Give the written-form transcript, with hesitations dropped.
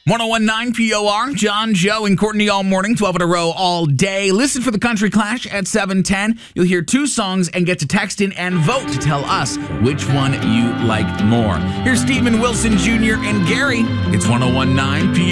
1019 POR, John, Joe, and Courtney all morning, 12 in a row all day. Listen for the Country Clash at 7:10. You'll hear two songs and get to text in and vote to tell us which one you like more. Here's Stephen Wilson Jr. and Gary. It's 1019 POR.